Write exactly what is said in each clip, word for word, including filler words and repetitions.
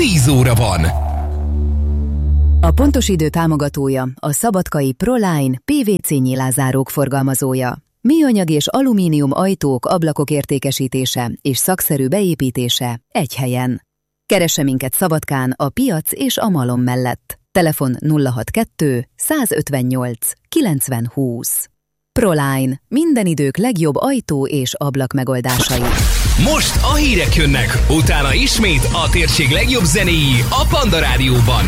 tíz óra van. A pontos idő támogatója a szabadkai Proline pé vé cé nyilázárók forgalmazója. Műanyag és alumínium ajtók, ablakok értékesítése és szakszerű beépítése egy helyen. Keresse minket Szabadkán a piac és a malom mellett. Telefon nulla hatvankettő százötvennyolc kilencven húsz. Proline. Minden idők legjobb ajtó és ablak megoldásai. Most a hírek jönnek, utána ismét a térség legjobb zenéi a Panda Rádióban.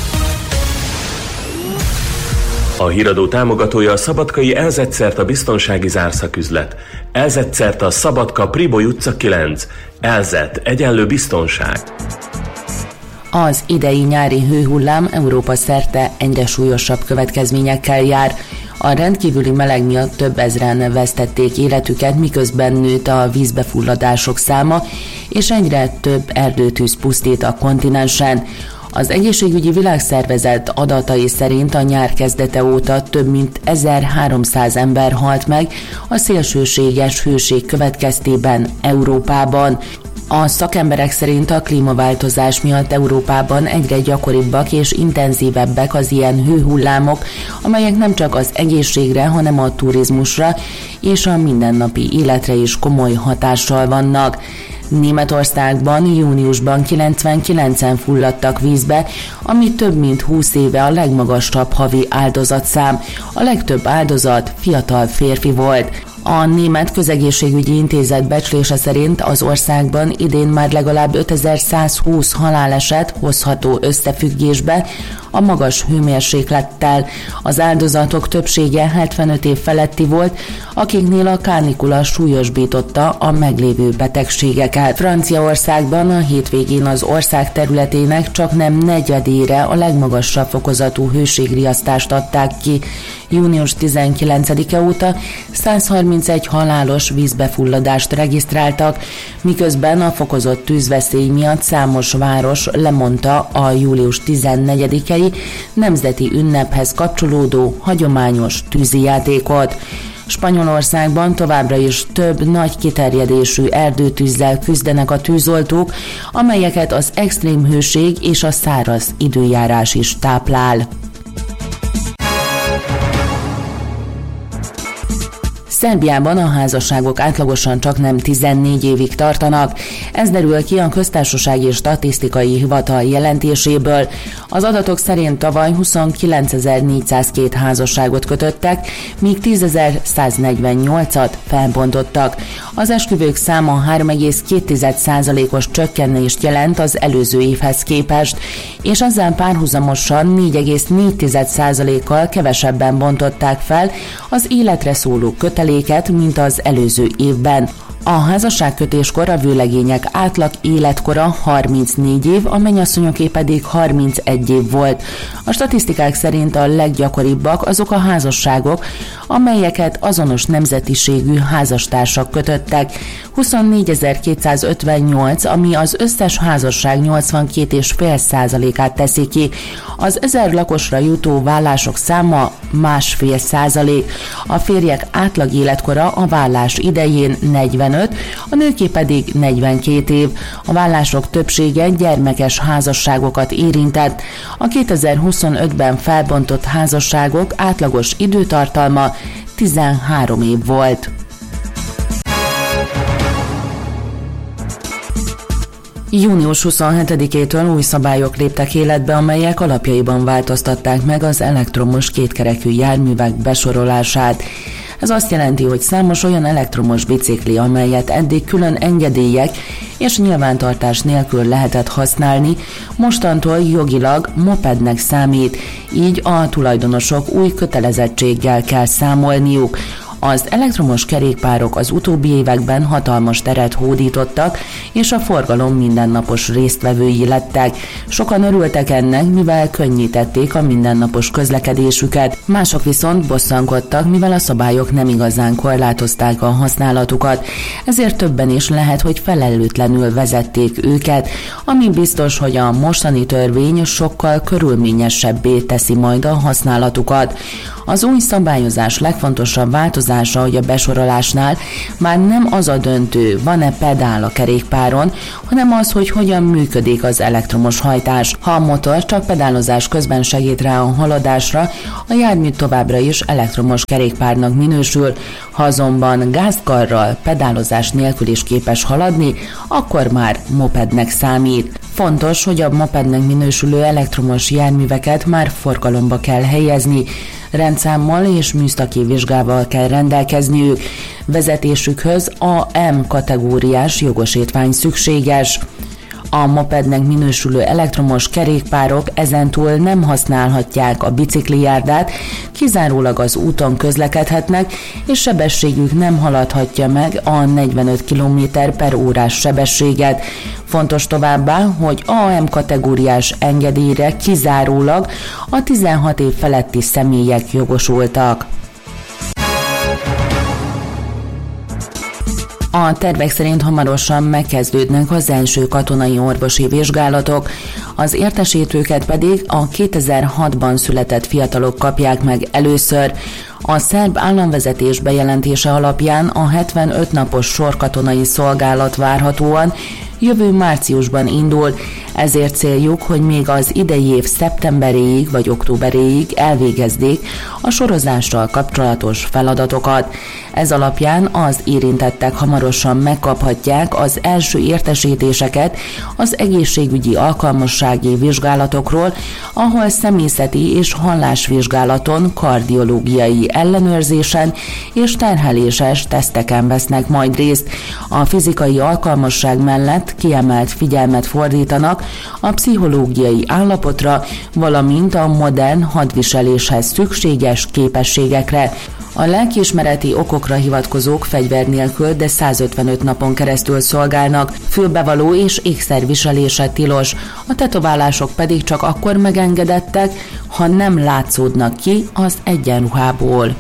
A híradó támogatója a szabadkai Elzett a biztonsági zárszaküzlet. Elzett a Szabadka Priboly utca kilenc. Elzett egyenlő biztonság. Az idei nyári hőhullám Európa szerte egyre súlyosabb következményekkel jár. A rendkívüli meleg miatt több ezren vesztették életüket, miközben nőtt a vízbefulladások száma, és egyre több erdőtűz pusztít a kontinensen. Az Egészségügyi Világszervezet adatai szerint a nyár kezdete óta több mint ezerháromszáz ember halt meg a szélsőséges hőség következtében Európában. A szakemberek szerint a klímaváltozás miatt Európában egyre gyakoribbak és intenzívebbek az ilyen hőhullámok, amelyek nem csak az egészségre, hanem a turizmusra és a mindennapi életre is komoly hatással vannak. Németországban júniusban kilencvenkilencen fulladtak vízbe, ami több mint húsz éve a legmagasabb havi áldozatszám. A legtöbb áldozat fiatal férfi volt. A Német Közegészségügyi Intézet becslése szerint az országban idén már legalább ötezerszázhúsz haláleset hozható összefüggésbe a magas hőmérséklettel. Az áldozatok többsége hetvenöt év feletti volt, akiknél a kánikula súlyosbította a meglévő betegségeket. Franciaországban a hétvégén az ország területének csak nem negyedére a legmagasabb fokozatú hőségriasztást adták ki. június tizenkilencedike óta százharmincegy halálos vízbefulladást regisztráltak, miközben a fokozott tűzveszély miatt számos város lemondta a július tizennegyedikei nemzeti ünnephez kapcsolódó hagyományos tűzijátékot. Spanyolországban továbbra is több nagy kiterjedésű erdőtűzzel küzdenek a tűzoltók, amelyeket az extrém hőség és a száraz időjárás is táplál. Szerbiában a házasságok átlagosan csak nem tizennégy évig tartanak. Ez derül ki a Köztársasági Statisztikai Hivatal jelentéséből. Az adatok szerint tavaly huszonkilencezer-négyszázkettő házasságot kötöttek, míg tízezer-száznegyvennyolcat felbontottak. Az esküvők száma három egész két százalékos csökkenést jelent az előző évhez képest, és ezzel párhuzamosan négy egész négy százalékkal kevesebben bontották fel az életre szóló köteléket, mint az előző évben. A házasságkötéskor a vőlegények átlag életkora harmincnégy év, a mennyasszonyoké pedig harmincegy év volt. A statisztikák szerint a leggyakoribbak azok a házasságok, amelyeket azonos nemzetiségű házastársak kötöttek. huszonnégyezer-kétszázötvennyolc, ami az összes házasság nyolcvankét egész öt százalékát teszi ki. Az ezer lakosra jutó vállások száma másfél százalék. A férjek átlag életkora a vállás idején negyvenöt, a nőké pedig negyvenkét év. A vállások többsége gyermekes házasságokat érintett. A kétezer-huszonötben felbontott házasságok átlagos időtartalma tizenhárom év volt. június huszonhetedikétől új szabályok léptek életbe, amelyek alapjaiban változtatták meg az elektromos kétkerekű járművek besorolását. Ez azt jelenti, hogy számos olyan elektromos bicikli, amelyet eddig külön engedélyek és nyilvántartás nélkül lehetett használni, mostantól jogilag mopednek számít, így a tulajdonosok új kötelezettséggel kell számolniuk. Az elektromos kerékpárok az utóbbi években hatalmas teret hódítottak, és a forgalom mindennapos résztvevői lettek. Sokan örültek ennek, mivel könnyítették a mindennapos közlekedésüket. Mások viszont bosszankodtak, mivel a szabályok nem igazán korlátozták a használatukat. Ezért többen is lehet, hogy felelőtlenül vezették őket, ami biztos, hogy a mostani törvény sokkal körülményesebbé teszi majd a használatukat. Az új szabályozás legfontosabb változás sorozása, hogy a besorolásnál már nem az a döntő, van-e pedál a kerékpáron, hanem az, hogy hogyan működik az elektromos hajtás. Ha a motor csak pedálozás közben segít rá a haladásra, a jármű továbbra is elektromos kerékpárnak minősül, ha azonban gázkarral, pedálozás nélkül is képes haladni, akkor már mopednek számít. Fontos, hogy a mopednek minősülő elektromos járműveket már forgalomba kell helyezni, rendszámmal és műszaki vizsgával kell rendelkezniük. Vezetésükhöz A M kategóriás jogosítvány szükséges. A mopednek minősülő elektromos kerékpárok ezentúl nem használhatják a biciklijárdát, kizárólag az úton közlekedhetnek, és sebességük nem haladhatja meg a negyvenöt kilométer per órás sebességet. Fontos továbbá, hogy A M kategóriás engedélyre kizárólag a tizenhat év feletti személyek jogosultak. A tervek szerint hamarosan megkezdődnek az első katonai orvosi vizsgálatok, az értesítőket pedig a kétezer-hatban született fiatalok kapják meg először. A szerb államvezetés bejelentése alapján a hetvenöt napos sorkatonai szolgálat várhatóan jövő márciusban indul, ezért céljuk, hogy még az idei év szeptemberéig vagy októberéig elvégezzék a sorozással kapcsolatos feladatokat. Ez alapján az érintettek hamarosan megkaphatják az első értesítéseket az egészségügyi alkalmassági vizsgálatokról, ahol személyzeti és hallásvizsgálaton, kardiológiai ellenőrzésen és terheléses teszteken vesznek majd részt. A fizikai alkalmasság mellett kiemelt figyelmet fordítanak a pszichológiai állapotra, valamint a modern hadviseléshez szükséges képességekre. A lelkiismereti okokra hivatkozók fegyver nélkül, de százötvenöt napon keresztül szolgálnak, fülbevaló és ékszerviselése tilos, a tetoválások pedig csak akkor megengedettek, ha nem látszódnak ki az egyenruhából.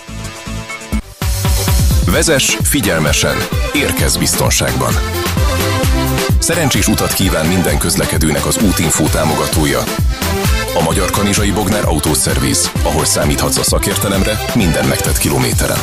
Vezess figyelmesen, érkezz biztonságban! Szerencsés utat kíván minden közlekedőnek az Útinfo támogatója. A Magyar Kanizsai Bognár Autószerviz, ahol számíthatsz a szakértelemre minden megtett kilométeren.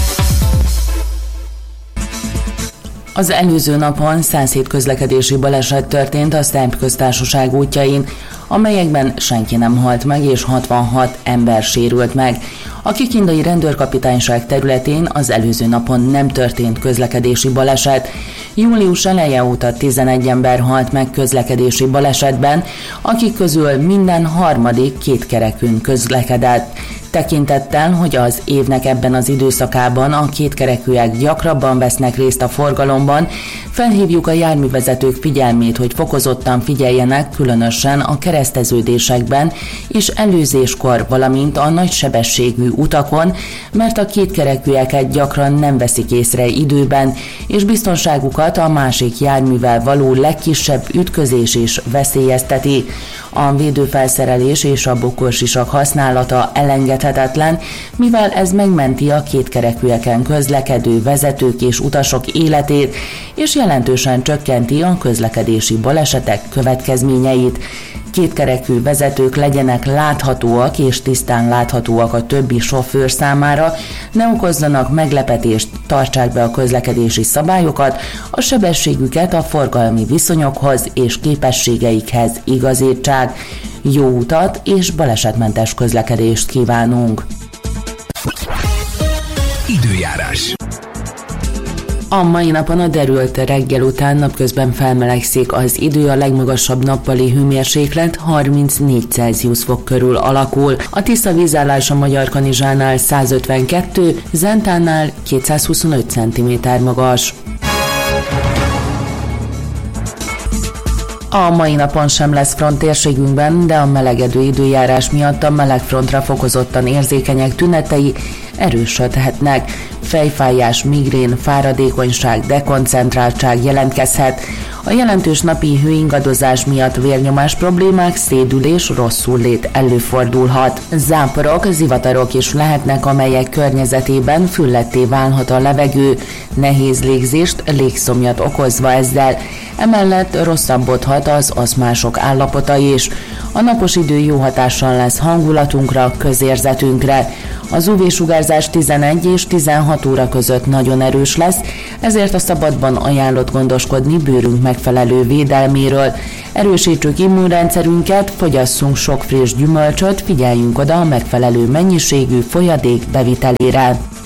Az előző napon százhét közlekedési baleset történt a Szerb Köztársaság útjain, amelyekben senki nem halt meg és hatvanhat ember sérült meg. A kikindai rendőrkapitányság területén az előző napon nem történt közlekedési baleset. Július eleje óta tizenegy ember halt meg közlekedési balesetben, akik közül minden harmadik kétkerekűn közlekedett. Tekintettel, hogy az évnek ebben az időszakában a kétkerekűek gyakrabban vesznek részt a forgalomban, felhívjuk a járművezetők figyelmét, hogy fokozottan figyeljenek különösen a kereszteződésekben és előzéskor, valamint a nagysebességű utakon, mert a kétkerekűeket gyakran nem veszik észre időben, és biztonságukat a másik járművel való legkisebb ütközés is veszélyezteti. A védőfelszerelés és a bokorsisak használata elengedhetetlen, mivel ez megmenti a kétkerekűeken közlekedő vezetők és utasok életét, és jelentősen csökkenti a közlekedési balesetek következményeit. Kétkerekű vezetők legyenek láthatóak és tisztán láthatóak a többi sofőr számára, ne okozzanak meglepetést, tartsák be a közlekedési szabályokat, a sebességüket a forgalmi viszonyokhoz és képességeikhez igazítsák. Jó utat és balesetmentes közlekedést kívánunk! Időjárás. A mai napon a derült reggel után napközben felmelegszik az idő, a legmagasabb nappali hőmérséklet harmincnégy Celsius fok körül alakul. A tiszta vízállás a Magyarkanizsánál százötvenkettő, Zentánál kétszázhuszonöt centiméter magas. A mai napon sem lesz front térségünkben, de a melegedő időjárás miatt a melegfrontra fokozottan érzékenyek tünetei erősödhetnek. Fejfájás, migrén, fáradékonyság, dekoncentráltság jelentkezhet. A jelentős napi hőingadozás miatt vérnyomás problémák, szédülés, rosszullét előfordulhat. Záporok, zivatarok is lehetnek, amelyek környezetében fülletté válhat a levegő, nehéz légzést, légszomjat okozva ezzel. Emellett rosszabbodhat az aszmások állapota is. A napos idő jó hatással lesz hangulatunkra, közérzetünkre. Az ú vé-sugárzás tizenegy és tizenhat óra között nagyon erős lesz, ezért a szabadban ajánlott gondoskodni bőrünk megfelelő védelméről. Erősítsük immunrendszerünket, fogyasszunk sok friss gyümölcsöt, figyeljünk oda a megfelelő mennyiségű folyadék bevitelére.